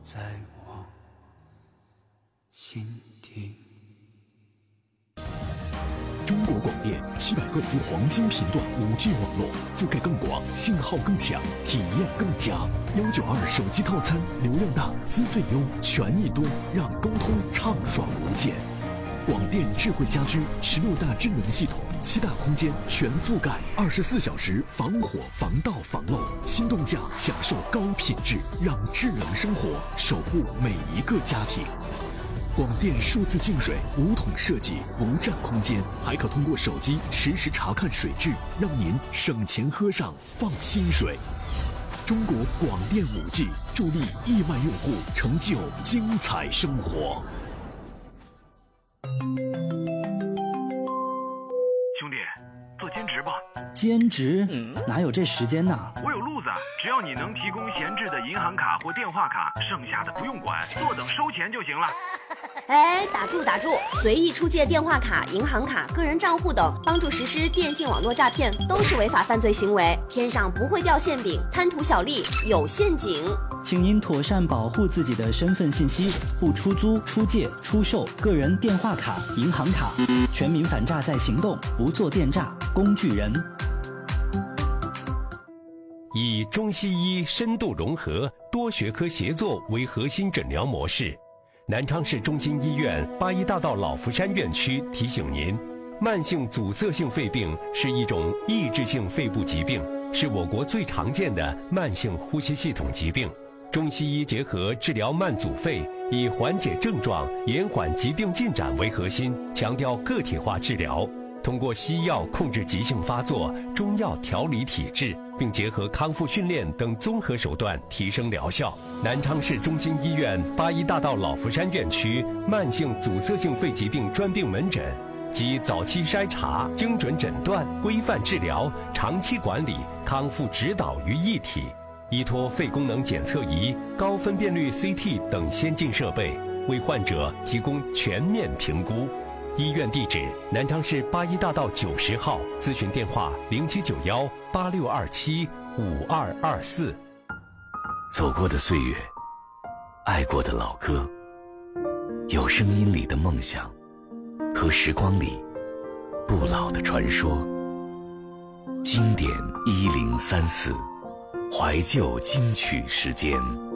在我心底。 中国广电700赫兹黄金频段5G 网络，覆盖更广，信号更强，体验更佳。192手机套餐，流量大，资费优，权益多，让沟通畅爽无间。广电智慧家居16大智能系统，7大空间全覆盖，24小时防火、防盗、防漏。心动价享受高品质，让智能生活守护每一个家庭。广电数字净水无桶设计，不占空间，还可通过手机实时查看水质，让您省钱喝上放心水。中国广电5G助力亿万用户成就精彩生活。 兄弟，做兼职吧。 兼职？哪有这时间呢？ 我有路子，只要你能提供闲置的银行卡或电话卡，剩下的不用管，坐等收钱就行了。 哎，打住！随意出借电话卡、银行卡、个人账户等，帮助实施电信网络诈骗，都是违法犯罪行为。天上不会掉馅饼，贪图小利有陷阱。 请您妥善保护自己的身份信息，不出租、出借、出售个人电话卡、银行卡。全民反诈在行动，不做电诈工具人。 以中西医深度融合、多学科协作为核心诊疗模式。南昌市中心医院81大道老福山院区提醒您，慢性阻塞性肺病是一种抑制性肺部疾病，是我国最常见的慢性呼吸系统疾病。中西医结合治疗慢阻肺，以缓解症状、延缓疾病进展为核心，强调个体化治疗。通过西药控制急性发作，中药调理体质，并结合康复训练等综合手段提升疗效。南昌市中心医院81大道老福山院区慢性阻塞性肺疾病专病门诊，集早期筛查、精准诊断、规范治疗、长期管理、康复指导于一体，依托肺功能检测仪、高分辨率 CT 等先进设备，为患者提供全面评估。医院地址：南昌市81大道90号，咨询电话079186275224。 走过的岁月，爱过的老歌，有声音里的梦想，和时光里不老的传说。经典1034，怀旧金曲时间。